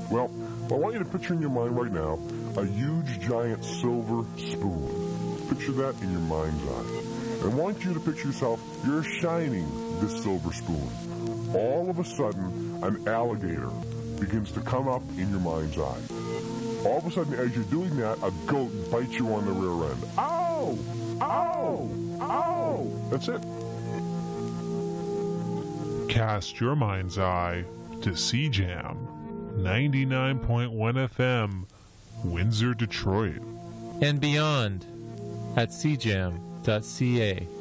Well, I want you to picture in your mind right now a huge, giant silver spoon. Picture that in your mind's eye. I want you to picture yourself, you're shining this silver spoon. All of a sudden, an alligator begins to come up in your mind's eye. All of a sudden, as you're doing that, a goat bites you on the rear end. Ow! Ow! Ow! That's it. Cast your mind's eye to CJAM 99.1 FM, Windsor, Detroit. And beyond at cjam.ca.